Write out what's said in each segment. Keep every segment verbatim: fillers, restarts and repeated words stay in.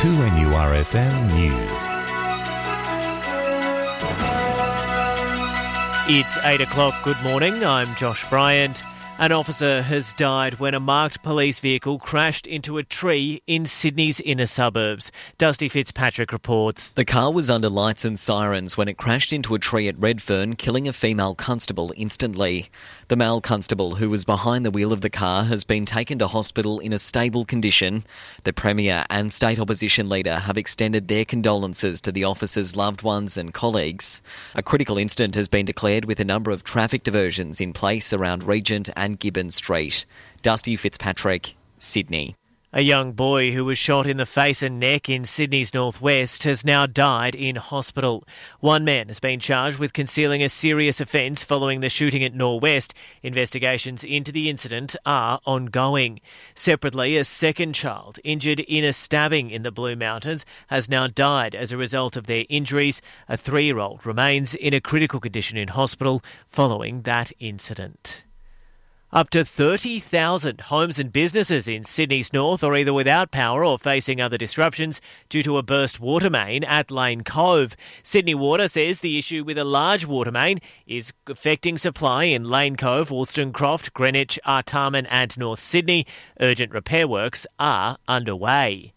two N U R F M News. It's eight o'clock. Good morning. I'm Josh Bryant. An officer has died when a marked police vehicle crashed into a tree in Sydney's inner suburbs. Dusty Fitzpatrick reports. The car was under lights and sirens when it crashed into a tree at Redfern, killing a female constable instantly. The male constable who was behind the wheel of the car has been taken to hospital in a stable condition. The Premier and State Opposition Leader have extended their condolences to the officer's loved ones and colleagues. A critical incident has been declared with a number of traffic diversions in place around Regent and and Gibbon Street. Dusty Fitzpatrick, Sydney. A young boy who was shot in the face and neck in Sydney's northwest has now died in hospital. One man has been charged with concealing a serious offence following the shooting at Norwest. Investigations into the incident are ongoing. Separately, a second child injured in a stabbing in the Blue Mountains has now died as a result of their injuries. A three-year-old remains in a critical condition in hospital following that incident. Up to thirty thousand homes and businesses in Sydney's north are either without power or facing other disruptions due to a burst water main at Lane Cove. Sydney Water says the issue with a large water main is affecting supply in Lane Cove, Wollstonecroft, Greenwich, Artarmon and North Sydney. Urgent repair works are underway.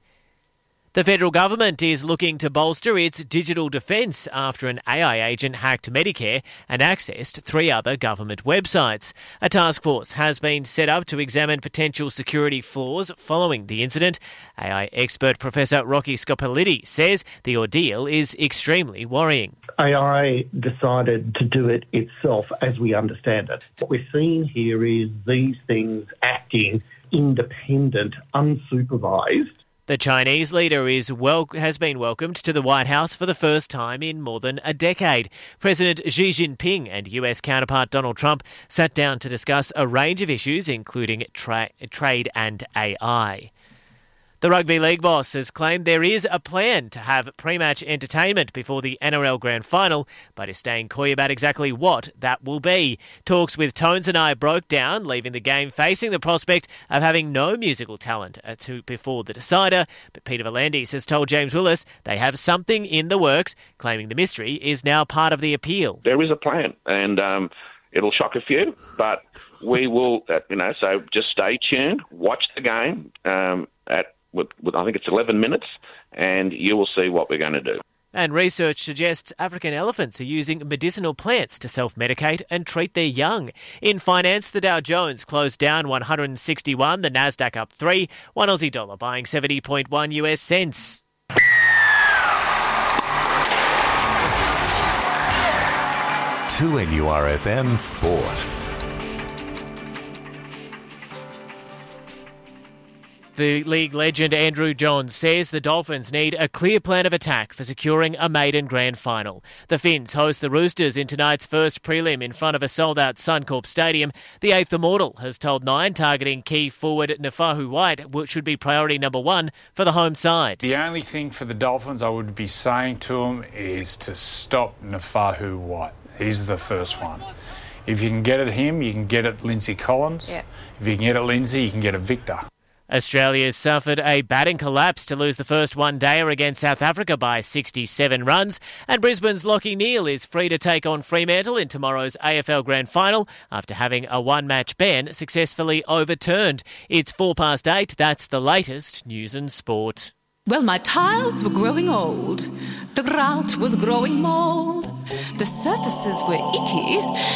The federal government is looking to bolster its digital defence after an A I agent hacked Medicare and accessed three other government websites. A task force has been set up to examine potential security flaws following the incident. A I expert Professor Rocky Scopolidi says the ordeal is extremely worrying. A I decided to do it itself as we understand it. What we're seeing here is these things acting independent, unsupervised. The Chinese leader is wel- has been welcomed to the White House for the first time in more than a decade. President Xi Jinping and U S counterpart Donald Trump sat down to discuss a range of issues, including tra- trade and A I. The rugby league boss has claimed there is a plan to have pre-match entertainment before the N R L Grand Final, but is staying coy about exactly what that will be. Talks with Tones and I broke down, leaving the game facing the prospect of having no musical talent to before the decider. But Peter V'landys has told James Willis they have something in the works, claiming the mystery is now part of the appeal. There is a plan, and um, it'll shock a few, but we will, uh, you know, so just stay tuned, watch the game um, at With, with, I think it's eleven minutes, and you will see what we're going to do. And research suggests African elephants are using medicinal plants to self-medicate and treat their young. In finance, the Dow Jones closed down one hundred sixty-one, the Nasdaq up three, one Aussie dollar buying seventy point one U S cents. two N U R F M Sport. The league legend Andrew Johns says the Dolphins need a clear plan of attack for securing a maiden grand final. The Finns host the Roosters in tonight's first prelim in front of a sold-out Suncorp Stadium. The Eighth Immortal has told Nine targeting key forward Nafahu White should be priority number one for the home side. The only thing for the Dolphins I would be saying to them is to stop Nafahu White. He's the first one. If you can get at him, you can get at Lindsay Collins. Yep. If you can get at Lindsay, you can get at Victor. Australia suffered a batting collapse to lose the first one-dayer against South Africa by sixty-seven runs, and Brisbane's Lachie Neale is free to take on Fremantle in tomorrow's A F L Grand Final after having a one-match ban successfully overturned. It's four past eight. That's the latest news and sport. Well, my tiles were growing old. The grout was growing mould. The surfaces were icky.